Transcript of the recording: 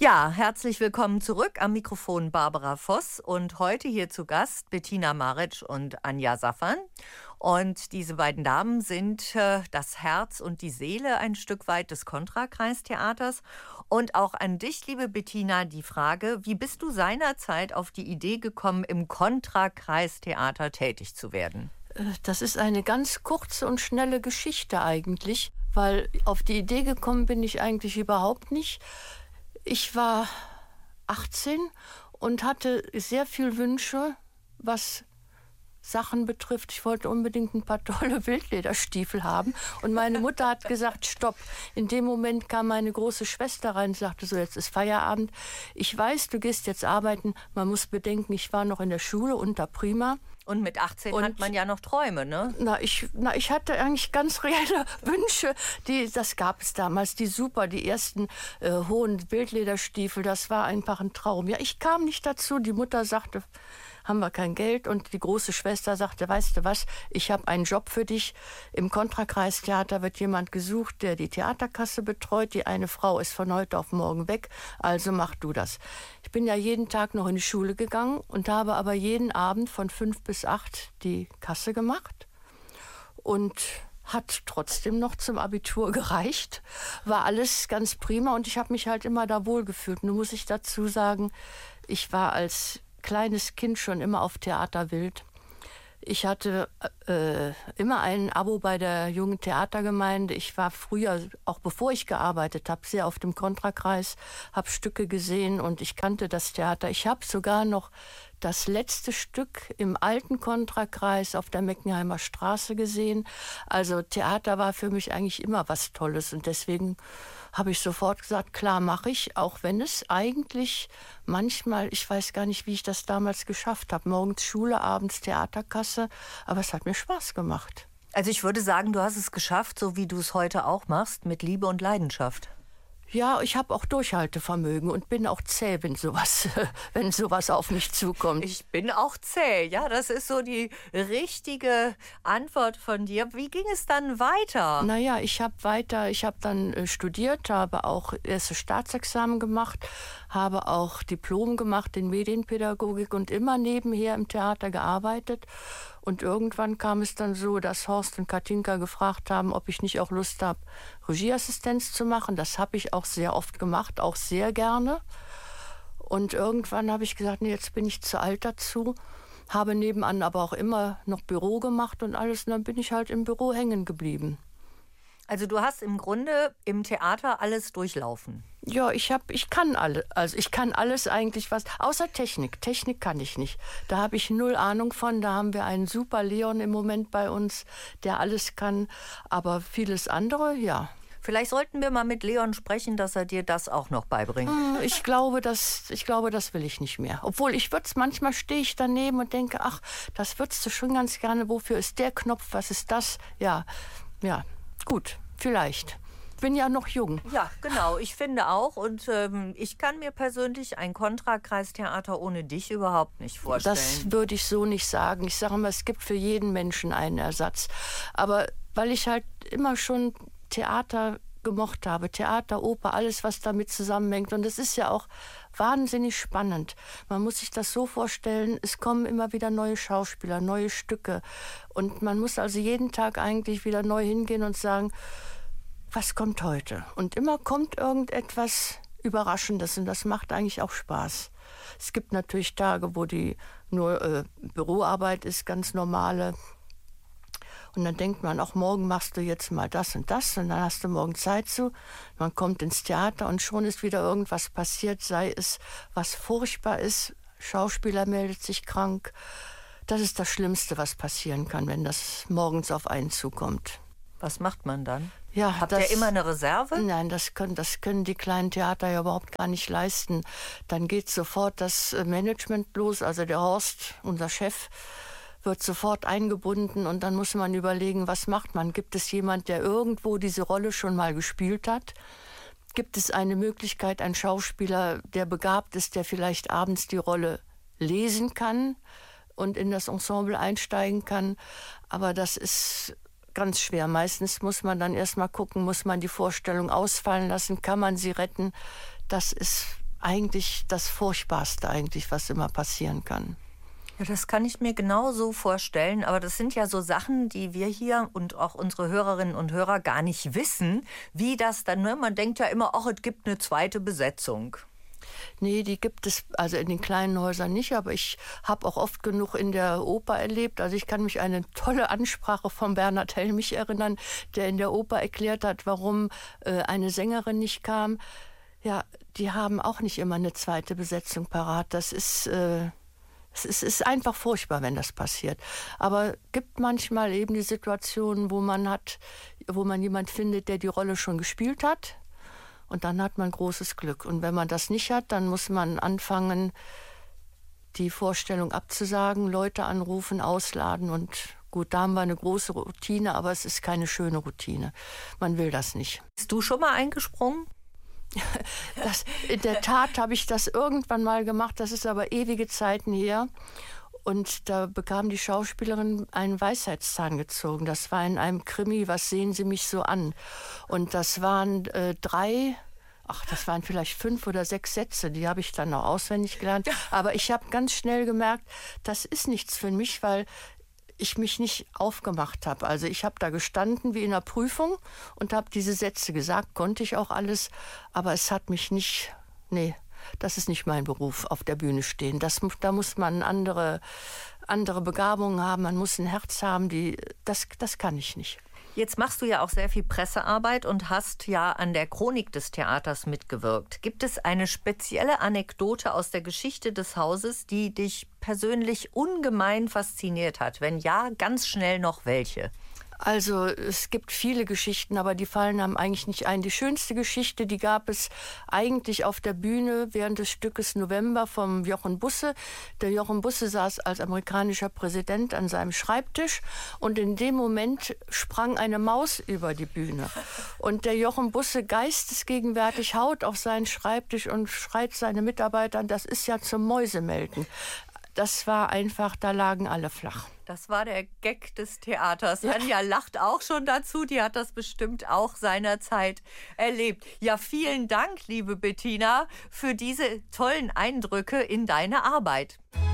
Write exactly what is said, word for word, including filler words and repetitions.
Ja, herzlich willkommen zurück am Mikrofon Barbara Voss und heute hier zu Gast Bettina Maric und Anja Safan. Und diese beiden Damen sind äh, das Herz und die Seele ein Stück weit des Kontrakreistheaters. Und auch an dich, liebe Bettina, die Frage, wie bist du seinerzeit auf die Idee gekommen, im Kontrakreistheater tätig zu werden? Das ist eine ganz kurze und schnelle Geschichte eigentlich, weil auf die Idee gekommen bin ich eigentlich überhaupt nicht. Ich war achtzehn und hatte sehr viel Wünsche, was Sachen betrifft. Ich wollte unbedingt ein paar tolle Wildlederstiefel haben. Und meine Mutter hat gesagt, stopp. In dem Moment kam meine große Schwester rein und sagte so, jetzt ist Feierabend. Ich weiß, du gehst jetzt arbeiten. Man muss bedenken, ich war noch in der Schule unter Prima. Und mit achtzehn Und hat man ja noch Träume, ne? Na ich, na, ich hatte eigentlich ganz reelle Wünsche. Die, das gab es damals, die super, die ersten äh, hohen Wildlederstiefel. Das war einfach ein Traum. Ja, ich kam nicht dazu. Die Mutter sagte, haben wir kein Geld. Und die große Schwester sagte, weißt du was, ich habe einen Job für dich. Im Kontrakreistheater wird jemand gesucht, der die Theaterkasse betreut. Die eine Frau ist von heute auf morgen weg, also mach du das. Ich bin ja jeden Tag noch in die Schule gegangen und habe aber jeden Abend von fünf bis acht die Kasse gemacht. Und hat trotzdem noch zum Abitur gereicht. War alles ganz prima und ich habe mich halt immer da wohlgefühlt. Nun muss ich dazu sagen, ich war als kleines Kind schon immer auf Theater wild. Ich hatte äh, immer ein Abo bei der Jungen Theatergemeinde. Ich war früher, auch bevor ich gearbeitet habe, sehr auf dem Kontrakreis, habe Stücke gesehen und ich kannte das Theater. Ich habe sogar noch das letzte Stück im alten Kontrakreis auf der Meckenheimer Straße gesehen. Also Theater war für mich eigentlich immer was Tolles und deswegen habe ich sofort gesagt, klar mache ich, auch wenn es eigentlich manchmal, ich weiß gar nicht, wie ich das damals geschafft habe, morgens Schule, abends Theaterkasse, aber es hat mir Spaß gemacht. Also ich würde sagen, du hast es geschafft, so wie du es heute auch machst, mit Liebe und Leidenschaft. Ja, ich habe auch Durchhaltevermögen und bin auch zäh, wenn sowas, wenn sowas auf mich zukommt. Ich bin auch zäh, ja, das ist so die richtige Antwort von dir. Wie ging es dann weiter? Naja, ich habe weiter, ich habe dann äh, studiert, habe auch erste Staatsexamen gemacht, habe auch Diplom gemacht in Medienpädagogik und immer nebenher im Theater gearbeitet. Und irgendwann kam es dann so, dass Horst und Katinka gefragt haben, ob ich nicht auch Lust habe, Regieassistenz zu machen. Das habe ich auch sehr oft gemacht, auch sehr gerne. Und irgendwann habe ich gesagt, nee, jetzt bin ich zu alt dazu. Habe nebenan aber auch immer noch Büro gemacht und alles. Und dann bin ich halt im Büro hängen geblieben. Also du hast im Grunde im Theater alles durchlaufen. Ja, ich hab, ich kann alle, also ich kann alles eigentlich was, außer Technik. Technik kann ich nicht. Da habe ich null Ahnung von. Da haben wir einen super Leon im Moment bei uns, der alles kann. Aber vieles andere, ja. Vielleicht sollten wir mal mit Leon sprechen, dass er dir das auch noch beibringt. Ich glaube, das, ich glaube, das will ich nicht mehr. Obwohl, ich würde es, manchmal stehe ich daneben und denke, ach, das würdest du schon ganz gerne. Wofür ist der Knopf? Was ist das? Ja, ja, gut, vielleicht. Bin ja noch jung. Ja, genau, ich finde auch. Und ähm, ich kann mir persönlich ein Kontrakreistheater ohne dich überhaupt nicht vorstellen. Das würde ich so nicht sagen. Ich sage mal, es gibt für jeden Menschen einen Ersatz. Aber weil ich halt immer schon Theater gemocht habe, Theater, Oper, alles, was damit zusammenhängt. Und es ist ja auch wahnsinnig spannend. Man muss sich das so vorstellen, es kommen immer wieder neue Schauspieler, neue Stücke. Und man muss also jeden Tag eigentlich wieder neu hingehen und sagen, was kommt heute? Und immer kommt irgendetwas Überraschendes und das macht eigentlich auch Spaß. Es gibt natürlich Tage, wo die nur äh, Büroarbeit ist, ganz normale. Und dann denkt man, auch morgen machst du jetzt mal das und das und dann hast du morgen Zeit zu. Man kommt ins Theater und schon ist wieder irgendwas passiert, sei es was furchtbar ist, Schauspieler meldet sich krank. Das ist das Schlimmste, was passieren kann, wenn das morgens auf einen zukommt. Was macht man dann? Ja, Habt das, ihr immer eine Reserve? Nein, das können, das können die kleinen Theater ja überhaupt gar nicht leisten. Dann geht sofort das Management los, also der Horst, unser Chef, wird sofort eingebunden und dann muss man überlegen, was macht man? Gibt es jemand, der irgendwo diese Rolle schon mal gespielt hat? Gibt es eine Möglichkeit, einen Schauspieler, der begabt ist, der vielleicht abends die Rolle lesen kann und in das Ensemble einsteigen kann? Aber das ist ganz schwer. Meistens muss man dann erst mal gucken, muss man die Vorstellung ausfallen lassen, kann man sie retten? Das ist eigentlich das Furchtbarste eigentlich, was immer passieren kann. Ja, das kann ich mir genau so vorstellen. Aber das sind ja so Sachen, die wir hier und auch unsere Hörerinnen und Hörer gar nicht wissen, wie das dann, ne? Man denkt ja immer, ach, es gibt eine zweite Besetzung. Nee, die gibt es also in den kleinen Häusern nicht, aber ich habe auch oft genug in der Oper erlebt. Also ich kann mich an eine tolle Ansprache von Bernhard Helmich erinnern, der in der Oper erklärt hat, warum äh, eine Sängerin nicht kam. Ja, die haben auch nicht immer eine zweite Besetzung parat. Das ist... Äh, Es ist, ist einfach furchtbar, wenn das passiert. Aber es gibt manchmal eben die Situationen, wo man hat, wo man jemanden findet, der die Rolle schon gespielt hat. Und dann hat man großes Glück. Und wenn man das nicht hat, dann muss man anfangen, die Vorstellung abzusagen, Leute anrufen, ausladen. Und gut, da haben wir eine große Routine, aber es ist keine schöne Routine. Man will das nicht. Bist du schon mal eingesprungen? Das, in der Tat habe ich das irgendwann mal gemacht, das ist aber ewige Zeiten her. Und da bekam die Schauspielerin einen Weisheitszahn gezogen. Das war in einem Krimi, was sehen Sie mich so an? Und das waren äh, drei, ach, das waren vielleicht fünf oder sechs Sätze, die habe ich dann noch auswendig gelernt. Aber ich habe ganz schnell gemerkt, das ist nichts für mich, weil ich mich nicht aufgemacht habe. Also ich habe da gestanden wie in einer Prüfung und habe diese Sätze gesagt, konnte ich auch alles, aber es hat mich nicht, nee, das ist nicht mein Beruf, auf der Bühne stehen. Das, da muss man andere, andere Begabungen haben, man muss ein Herz haben, die, das, das kann ich nicht. Jetzt machst du ja auch sehr viel Pressearbeit und hast ja an der Chronik des Theaters mitgewirkt. Gibt es eine spezielle Anekdote aus der Geschichte des Hauses, die dich persönlich ungemein fasziniert hat? Wenn ja, ganz schnell noch welche. Also es gibt viele Geschichten, aber die fallen einem eigentlich nicht ein. Die schönste Geschichte, die gab es eigentlich auf der Bühne während des Stückes November vom Jochen Busse. Der Jochen Busse saß als amerikanischer Präsident an seinem Schreibtisch und in dem Moment sprang eine Maus über die Bühne. Und der Jochen Busse, geistesgegenwärtig, haut auf seinen Schreibtisch und schreit seine Mitarbeiter an, das ist ja zum Mäusemelken. Das war einfach, da lagen alle flach. Das war der Gag des Theaters. Ja. Anja lacht auch schon dazu. Die hat das bestimmt auch seinerzeit erlebt. Ja, vielen Dank, liebe Bettina, für diese tollen Eindrücke in deine Arbeit.